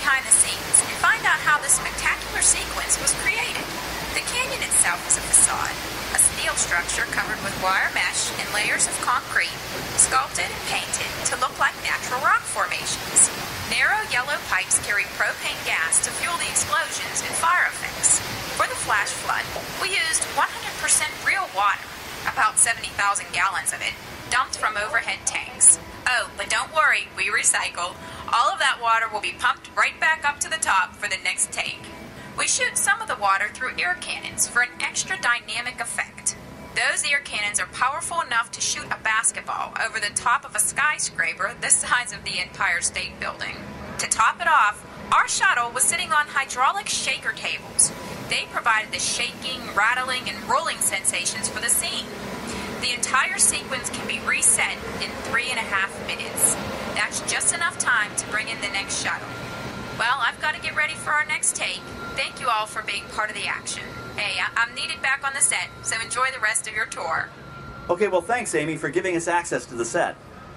behind the scenes and find out how this spectacular sequence was created. The canyon itself is a facade, a steel structure covered with wire mesh and layers of concrete, sculpted and painted to look like natural rock formations. Narrow yellow pipes carry propane gas to fuel the explosions and fire effects. For the flash flood, we used 100% real water, about 70,000 gallons of it, dumped from overhead tanks. Oh, but don't worry, we recycle. All of that water will be pumped right back up to the top for the next take. We shoot some of the water through air cannons for an extra dynamic effect. Those air cannons are powerful enough to shoot a basketball over the top of a skyscraper the size of the Empire State Building. To top it off, our shuttle was sitting on hydraulic shaker tables. They provided the shaking, rattling, and rolling sensations for the scene. The entire sequence can be reset in 3.5 minutes. That's just enough time to bring in the next shuttle. Well, I've got to get ready for our next take. Thank you all for being part of the action. Hey, I'm needed back on the set, so enjoy the rest of your tour. Okay, well, thanks, Amy, for giving us access to the set.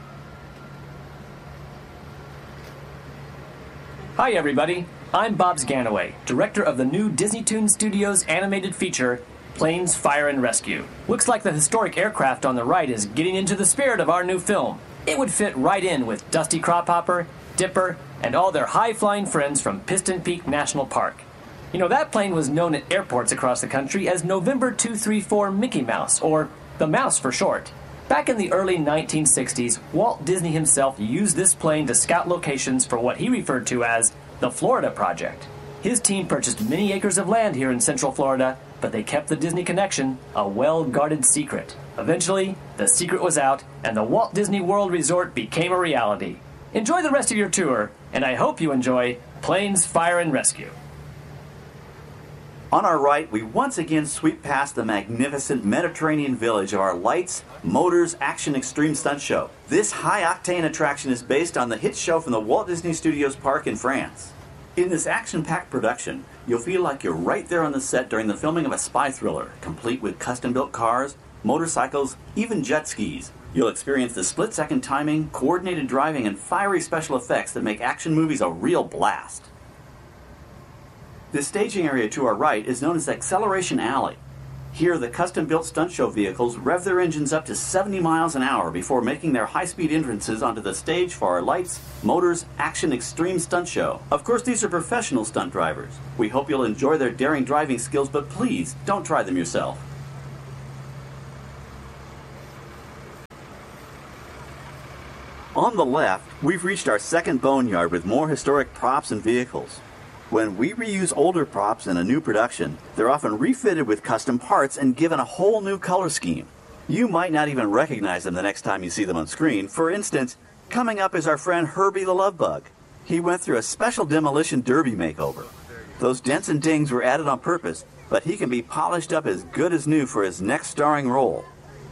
Hi, everybody. I'm Bob Sganaway, director of the new Disney Toon Studios animated feature, Planes, Fire, and Rescue. Looks like the historic aircraft on the right is getting into the spirit of our new film. It would fit right in with Dusty Cropphopper, Dipper, and all their high-flying friends from Piston Peak National Park. You know, that plane was known at airports across the country as November 234 Mickey Mouse, or the Mouse for short. Back in the early 1960s, Walt Disney himself used this plane to scout locations for what he referred to as the Florida Project. His team purchased many acres of land here in Central Florida, but they kept the Disney connection a well-guarded secret. Eventually, the secret was out, and the Walt Disney World Resort became a reality. Enjoy the rest of your tour, and I hope you enjoy Planes, Fire, and Rescue. On our right, we once again sweep past the magnificent Mediterranean village of our Lights, Motors, Action Extreme Stunt Show. This high-octane attraction is based on the hit show from the Walt Disney Studios Park in France. In this action-packed production, you'll feel like you're right there on the set during the filming of a spy thriller, complete with custom-built cars, motorcycles, even jet skis. You'll experience the split-second timing, coordinated driving, and fiery special effects that make action movies a real blast. This staging area to our right is known as Acceleration Alley. Here, the custom-built stunt show vehicles rev their engines up to 70 miles an hour before making their high-speed entrances onto the stage for our Lights, Motors, Action Extreme Stunt Show. Of course, these are professional stunt drivers. We hope you'll enjoy their daring driving skills, but please, don't try them yourself. On the left, we've reached our second boneyard with more historic props and vehicles. When we reuse older props in a new production, they're often refitted with custom parts and given a whole new color scheme. You might not even recognize them the next time you see them on screen. For instance, coming up is our friend Herbie the Love Bug. He went through a special demolition derby makeover. Those dents and dings were added on purpose, but he can be polished up as good as new for his next starring role.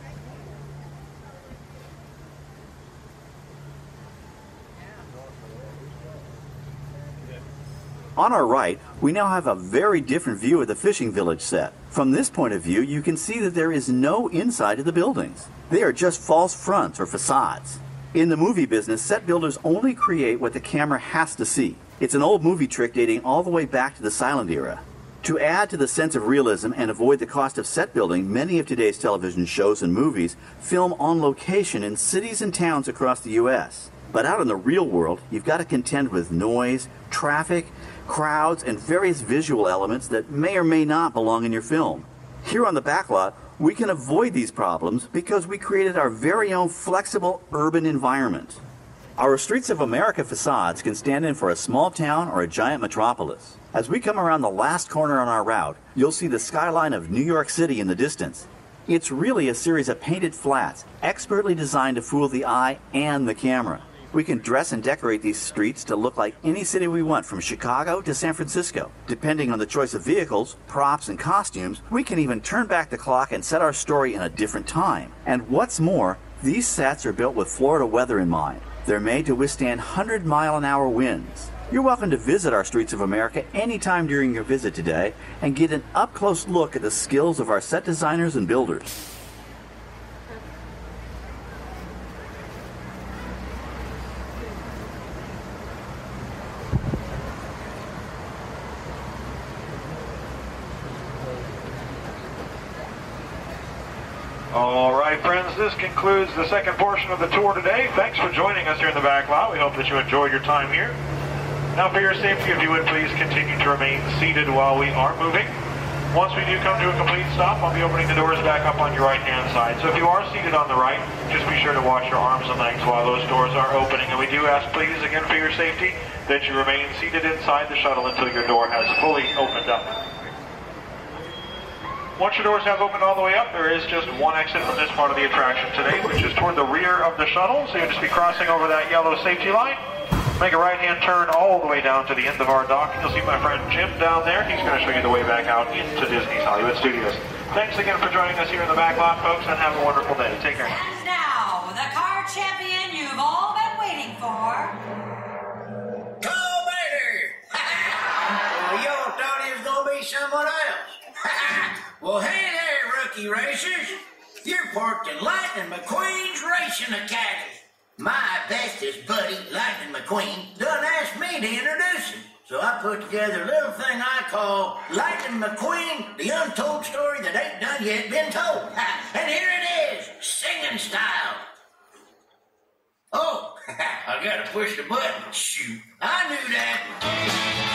On our right, we now have a very different view of the fishing village set. From this point of view, you can see that there is no inside of the buildings. They are just false fronts or facades. In the movie business, set builders only create what the camera has to see. It's an old movie trick dating all the way back to the silent era. To add to the sense of realism and avoid the cost of set building, many of today's television shows and movies film on location in cities and towns across the U.S. But out in the real world, you've got to contend with noise, traffic, crowds, and various visual elements that may or may not belong in your film. Here on the backlot, we can avoid these problems because we created our very own flexible urban environment. Our Streets of America facades can stand in for a small town or a giant metropolis. As we come around the last corner on our route, you'll see the skyline of New York City in the distance. It's really a series of painted flats, expertly designed to fool the eye and the camera. We can dress and decorate these streets to look like any city we want, from Chicago to San Francisco. Depending on the choice of vehicles, props, and costumes, we can even turn back the clock and set our story in a different time. And what's more, these sets are built with Florida weather in mind. They're made to withstand 100-mile-an-hour winds. You're welcome to visit our Streets of America anytime during your visit today and get an up-close look at the skills of our set designers and builders. All right, friends, this concludes the second portion of the tour today. Thanks for joining us here in the back lot. We hope that you enjoyed your time here. Now, for your safety, if you would please continue to remain seated while we are moving. Once we do come to a complete stop, I'll be opening the doors back up on your right-hand side. So if you are seated on the right, just be sure to watch your arms and legs while those doors are opening. And we do ask, please, again for your safety, that you remain seated inside the shuttle until your door has fully opened up. Once your doors have opened all the way up, there is just one exit from this part of the attraction today, which is toward the rear of the shuttle. So you'll just be crossing over that yellow safety line. Make a right-hand turn all the way down to the end of our dock. You'll see my friend Jim down there. He's going to show you the way back out into Disney's Hollywood Studios. Thanks again for joining us here in the back lot, folks, and have a wonderful day. Take care. And now, the car champion you've all been waiting for. Carl Bader! Well, y'all thought it was going to be someone else. Well, hey there, rookie racers. You're parked in Lightning McQueen's Racing Academy. My bestest buddy, Lightning McQueen, done asked me to introduce him. So I put together a little thing I call Lightning McQueen, the untold story that ain't done yet been told. And here it is, singing style. Oh, I gotta push the button. Shoot, I knew that.